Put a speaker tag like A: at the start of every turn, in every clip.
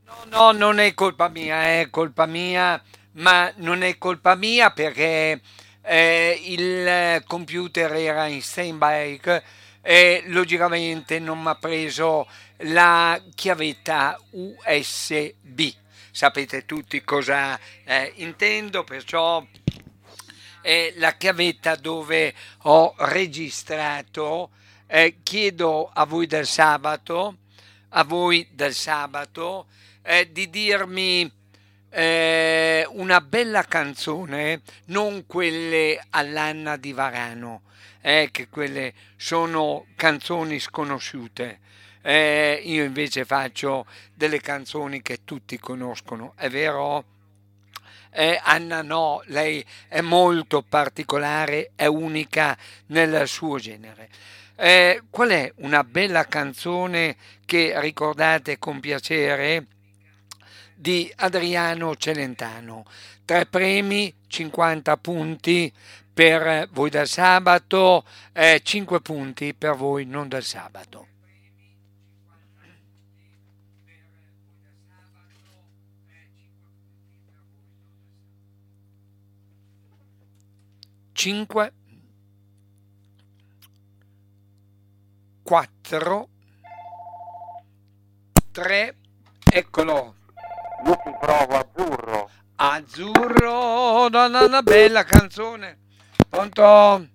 A: No, non è colpa mia, è colpa mia, ma non è colpa mia perché il computer era in stand-by e logicamente non mi ha preso la chiavetta USB. Sapete tutti cosa intendo, perciò è la chiavetta dove ho registrato. Chiedo a voi del sabato, di dirmi una bella canzone, non quelle all'Anna di Varano, che quelle sono canzoni sconosciute. Io invece faccio delle canzoni che tutti conoscono, è vero? Anna no, lei è molto particolare, è unica nel suo genere. Qual è una bella canzone che ricordate con piacere di Adriano Celentano? Tre premi, 50 punti per voi del sabato, 5 punti per voi non del sabato. 5, 4, 3, eccolo.
B: Io ti provo azzurro.
A: Azzurro, una bella canzone. Pronto?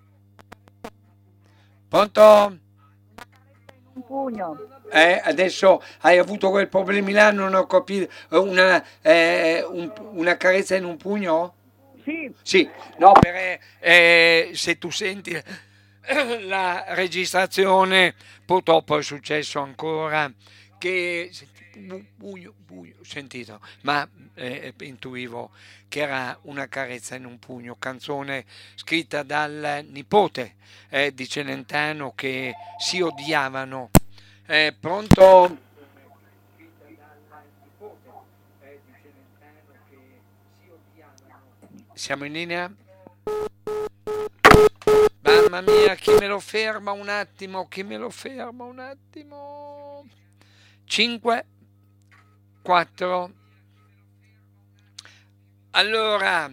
A: Pronto?
C: Un pugno.
A: Adesso hai avuto quel problemi là, non ho capito. Una carezza in un pugno?
C: Sì,
A: Sì, no, se tu senti la registrazione, purtroppo è successo ancora che buio, buio, ho sentito, ma intuivo che era una carezza in un pugno, canzone scritta dal nipote di Celentano che si odiavano. Pronto? Siamo in linea? Mamma mia, chi me lo ferma un attimo? Chi me lo ferma un attimo? 5, 4. Allora,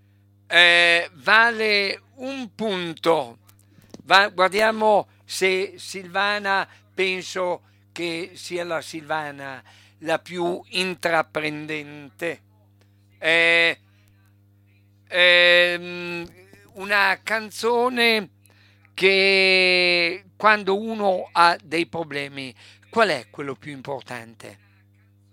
A: vale un punto. Guardiamo se Silvana, penso che sia la Silvana la più intraprendente. Eh, ehm, una canzone che quando uno ha dei problemi, qual è quello più importante?